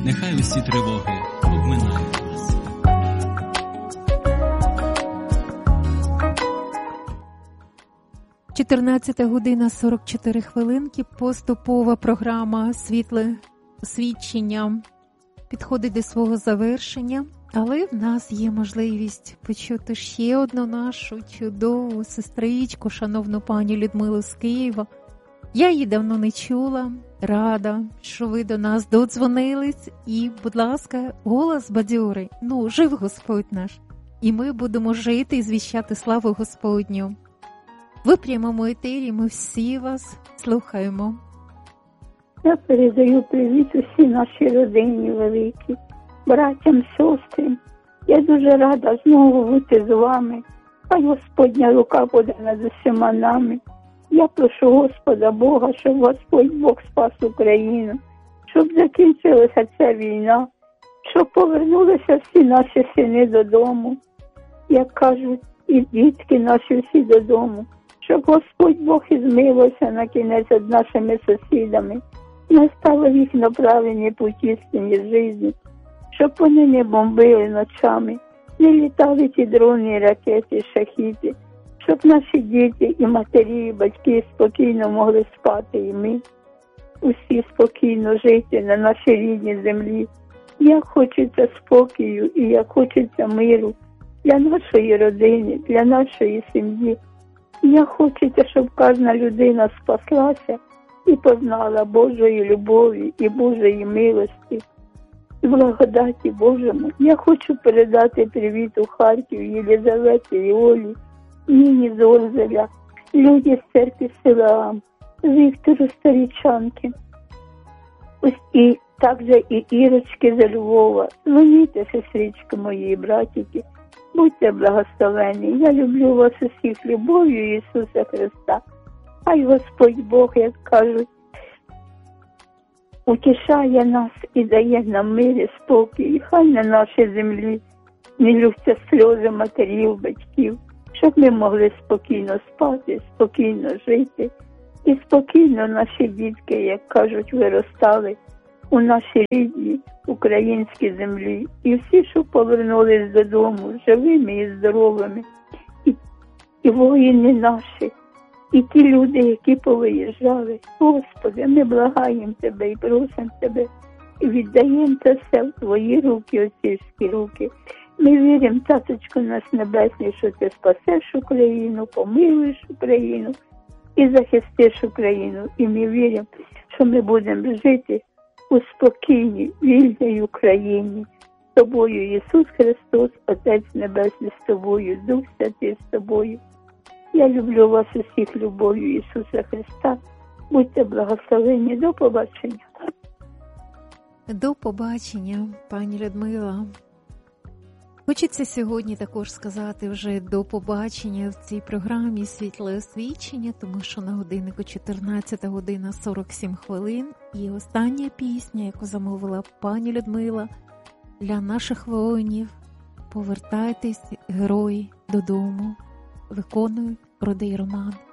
Нехай усі тривоги обминають вас. Чотирнадцята година 44 хвилинки. Поступова програма «Світле освічення» підходить до свого завершення. Але в нас є можливість почути ще одну нашу чудову сестричку, шановну пані Людмилу з Києва. Я її давно не чула, рада, що ви до нас додзвонились. І, будь ласка, голос бадьорий, жив Господь наш. І ми будемо жити і звіщати славу Господню. В прямому етері ми всі вас слухаємо. Я передаю привіт усій нашій родині великій, братям, сестрам. Я дуже рада знову бути з вами. Хай Господня рука буде над усіма нами. Я прошу Господа Бога, щоб Господь Бог спас Україну, щоб закінчилася ця війна, щоб повернулися всі наші сини додому, як кажуть, і дітки наші всі додому, щоб Господь Бог ізмилився на кінець над нашими сусідами, наставив їх на правильні путі життя, щоб вони не бомбили ночами, не літали ті дрони, ракети, шахіди, щоб наші діти і матері, і батьки спокійно могли спати, і ми усі спокійно жити на нашій рідній землі. Як хочеться спокою і як хочеться миру для нашої родини, для нашої сім'ї. Як хочеться, щоб кожна людина спаслася і познала Божої любові і Божої милості, і благодаті Божому. Я хочу передати привіт у Харків Єлизаветі і Олі, Ніні з Ользеля, люди з церкви села, Віктору Старічанки. Ось і також і Ірочки з Львова. Дзвоніть, сестрички мої, братики, будьте благословені. Я люблю вас усіх любов'ю Ісуса Христа. Хай Господь Бог, як кажуть, утішає нас і дає нам мир і спокій. Хай на нашій землі не лються сльози матерів, батьків, щоб ми могли спокійно спати, спокійно жити. І спокійно наші дітки, як кажуть, виростали у нашій рідній українській землі. І всі, що повернулись додому, живими і здоровими. І воїни наші, і ті люди, які повиїжджали. Господи, ми благаємо Тебе і просимо Тебе, і віддаємо це все в Твої руки, отцівські руки. Ми віримо, Таточко наш Небесний, що Ти спасеш Україну, помилуєш Україну і захистиш Україну. І ми віримо, що ми будемо жити у спокійній, вільній Україні. З Тобою, Ісус Христос, Отець Небесний, з Тобою, Дух Святий з Тобою. Я люблю вас усіх любов'ю Ісуса Христа. Будьте благословені. До побачення. До побачення, пані Людмила. Хочеться сьогодні також сказати вже до побачення в цій програмі «Світле освічення», тому що на годиннику 14 година 47 хвилин. І остання пісня, яку замовила пані Людмила для наших воїнів «Повертайтесь, герої, додому», виконує Родий Роман.